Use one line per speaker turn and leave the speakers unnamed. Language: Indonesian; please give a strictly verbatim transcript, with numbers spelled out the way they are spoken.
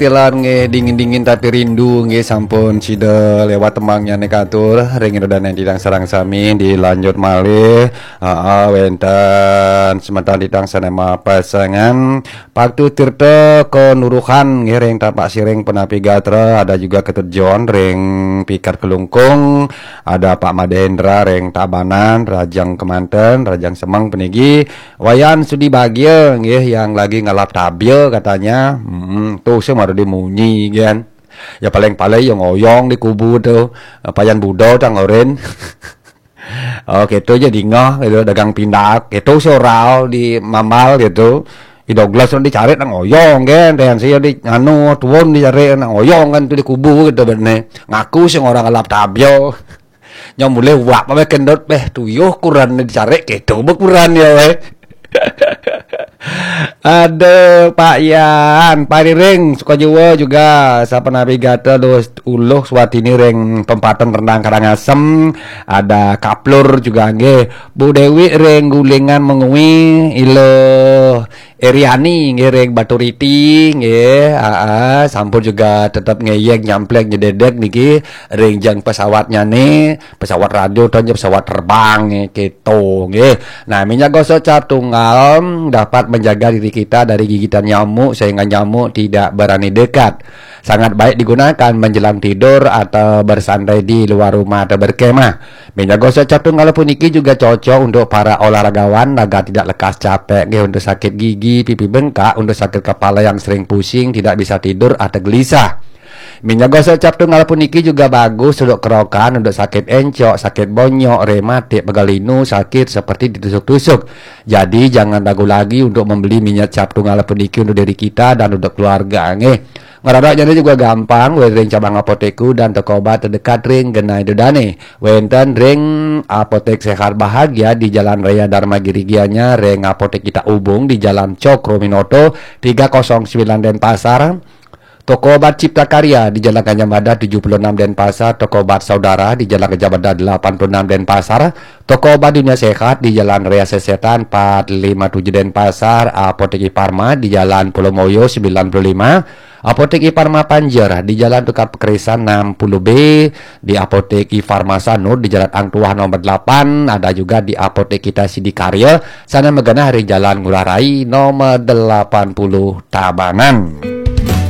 tilar nge dingin-dingin tapi rindu nge sampun cida lewat temangnya nekatur ring dan tidang sarang sami dilanjut malih uh, wenten sementara tidang sanema pasangan Paktu Tirta Kenuruhan nge ring tapak siring penapi gatra, ada juga Ketut John ring Pikar Kelungkung, ada Pak Madhendra ring Tabanan, Rajang Kemanten, Rajang Semang Penigi, Wayan Sudi Bagya nge yang lagi ngalap tabil katanya. Hmm, tuh semua dimunyi kan ya paling-paling yang ngoyong di kubu tuh payan budo tang oren. Oh gitu jadi ngoh gitu dagang pindak itu sorau di mamal gitu idoglas dicari nang ngoyong kan dan saya di anu tuon dicari nang ngoyong kan tuh di kubu gitu bener ngaku sih orang alap tabyo nyom boleh wak apa kendot beh tuyuh kuran dicari gitu bekuran ya weh. Aduh Pak Yan Pariring Sukajawa juga Sapa Navigata Dos Uluh Swatini ring Tempatan Rendang Karangasem, ada Kaplur juga nge Bu Dewi ring Gulingan Mengui Ilo Eriani nge ring Baturiti nge aa sampun juga tetap ngeyek nyamplek nyededek niki ring jang pesawatnya nih pesawat radio dan pesawat terbang nge gitu nge. Nah minyak gosok cap tunggal dapat menjaga diri kita dari gigitan nyamuk sehingga nyamuk tidak berani dekat. Sangat baik digunakan menjelang tidur atau bersantai di luar rumah atau berkemah. Minyak gosok cap tunggal puniki juga cocok untuk para olahragawan agar tidak lekas capek, nge, untuk sakit gigi, pipi bengkak, untuk sakit kepala yang sering pusing, tidak bisa tidur atau gelisah. Minyak gosok cap tunggal puniki juga bagus untuk kerokan, untuk sakit encok, sakit bonyok, rematik, pegalinu, sakit seperti ditusuk-tusuk. Jadi jangan ragu lagi untuk membeli minyak cap tunggal puniki untuk diri kita dan untuk keluarga nge. Ngaradaknya juga gampang, ring cabang apoteku dan toko obat terdekat ring Genai Dodane. Wenten ring Apotek Sehat Bahagia di Jalan Raya Dharma Girigianya, ring Apotek Kita Ubung di Jalan Cokro Minoto tiga nol sembilan Denpasar. Toko obat Cipta Karya di Jalan Gajah Mada tujuh puluh enam Denpasar, toko obat Saudara di Jalan Gajah Mada delapan puluh enam Denpasar, toko obat Dunia Sehat di Jalan Raya Sesetan empat lima tujuh Denpasar, Apotek Parma di Jalan Pulau Moyo sembilan puluh lima, Apotek Parma Panjer di Jalan Tukar Pekerisan enam puluh B, di Apotek Farma Sanur di Jalan Angtuah nomor delapan, ada juga di Apotek Kita Sidikarya sana megana hari Jalan Ngurah Rai nomor delapan puluh Tabanan.